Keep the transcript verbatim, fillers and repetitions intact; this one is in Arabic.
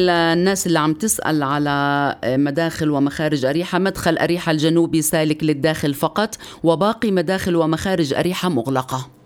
للناس اللي عم تسأل على مداخل ومخارج أريحة، مدخل أريحة الجنوبي سالك للداخل فقط، وباقي مداخل ومخارج أريحة مغلقة.